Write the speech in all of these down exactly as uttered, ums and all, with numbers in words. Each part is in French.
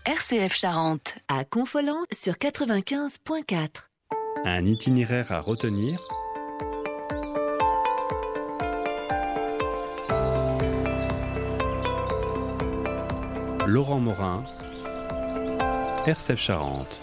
R C F Charente. À Confolens sur quatre-vingt-quinze virgule quatre. Un itinéraire à retenir. Laurent Morin, R C F Charente.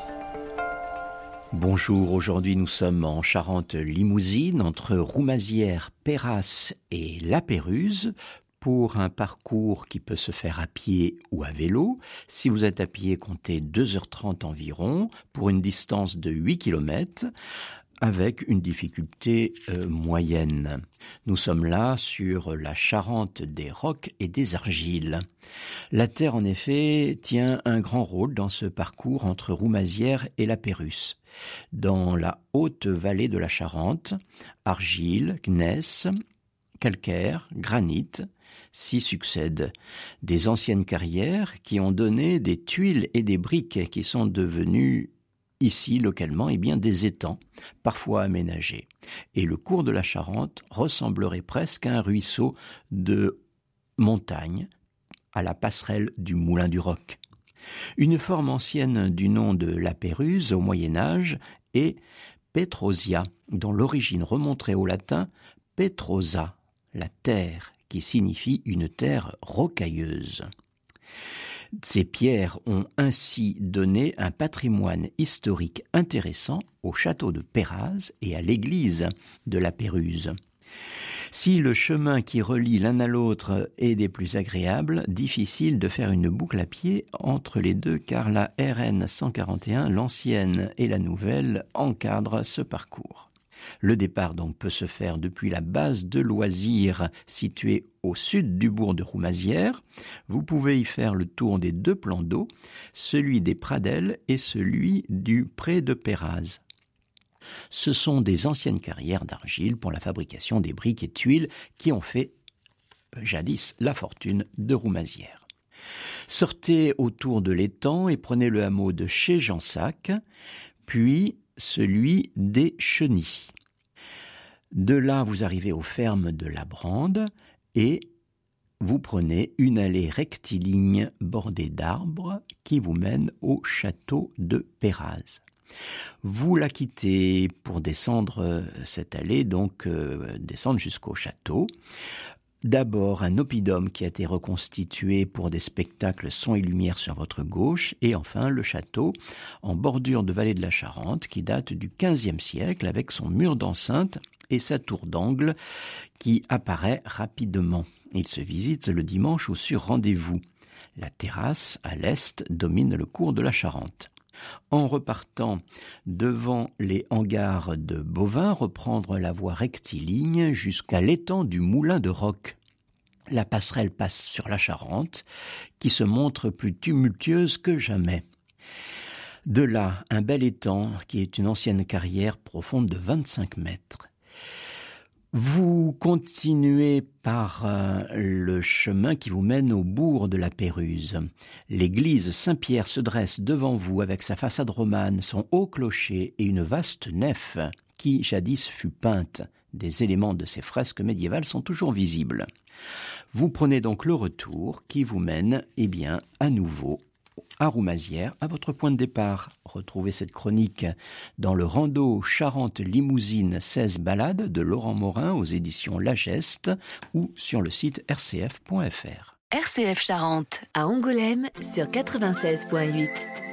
Bonjour, aujourd'hui nous sommes en Charente-Limousine, entre Roumazières, Peyras et La Pérouse, pour un parcours qui peut se faire à pied ou à vélo. Si vous êtes à pied, comptez deux heures trente environ, pour une distance de huit kilomètres, avec une difficulté euh, moyenne. Nous sommes là sur la Charente des rocs et des argiles. La terre, en effet, tient un grand rôle dans ce parcours entre Roumazières et La Pérouse. Dans la haute vallée de la Charente, argile, gneiss, calcaire, granit, s'y succèdent des anciennes carrières qui ont donné des tuiles et des briques qui sont devenues ici, localement, eh bien, des étangs, parfois aménagés. Et le cours de la Charente ressemblerait presque à un ruisseau de montagne, à la passerelle du Moulin du Roc. Une forme ancienne du nom de La Pérouse au Moyen-Âge est Petrosia, dont l'origine remonterait au latin Petrosa, la terre, qui signifie une terre rocailleuse. Ces pierres ont ainsi donné un patrimoine historique intéressant au château de Peyras et à l'église de La Pérouse. Si le chemin qui relie l'un à l'autre est des plus agréables, difficile de faire une boucle à pied entre les deux car la R N cent quarante et un, l'ancienne et la nouvelle, encadrent ce parcours. Le départ donc peut se faire depuis la base de loisirs située au sud du bourg de Roumazières. Vous pouvez y faire le tour des deux plans d'eau, celui des Pradelles et celui du pré de Peyras. Ce sont des anciennes carrières d'argile pour la fabrication des briques et tuiles qui ont fait jadis la fortune de Roumazières. Sortez autour de l'étang et prenez le hameau de chez Jansac, puis celui des Chenilles. De là, vous arrivez aux fermes de la Brande et vous prenez une allée rectiligne bordée d'arbres qui vous mène au château de Peyras. Vous la quittez pour descendre cette allée, donc euh, descendre jusqu'au château. D'abord, un oppidum qui a été reconstitué pour des spectacles son et lumière sur votre gauche, et enfin le château en bordure de vallée de la Charente qui date du quinzième siècle avec son mur d'enceinte et sa tour d'angle qui apparaît rapidement. Il se visite le dimanche ou sur rendez-vous. La terrasse à l'est domine le cours de la Charente. En repartant devant les hangars de bovins, reprendre la voie rectiligne jusqu'à l'étang du Moulin de Roc. La passerelle passe sur la Charente, qui se montre plus tumultueuse que jamais. De là, un bel étang qui est une ancienne carrière profonde de vingt-cinq mètres. Vous continuez par euh, le chemin qui vous mène au bourg de La Pérouse. L'église Saint-Pierre se dresse devant vous avec sa façade romane, son haut clocher et une vaste nef qui jadis fut peinte. Des éléments de ces fresques médiévales sont toujours visibles. Vous prenez donc le retour qui vous mène, eh bien, à nouveau à Roumazières, à votre point de départ. Retrouvez cette chronique dans le Rando Charente-Limousine seize balades de Laurent Morin aux éditions La Geste ou sur le site r c f point f r. R C F Charente. À Angoulême sur quatre-vingt-seize virgule huit.